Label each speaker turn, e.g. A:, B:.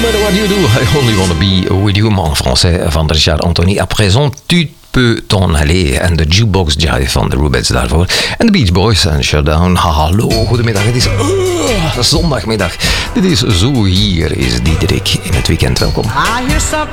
A: matter what you do, I only wanna be with you. Maar en français van Richard Anthony. À présent, tu peux t'en aller. En de Jukebox Jive van de Rubettes daarvoor. En de Beach Boys en Shutdown. Hallo, goedemiddag. Het is zondagmiddag. Dit is Zo Hier is Diederik in het weekend. Welkom.
B: I hear something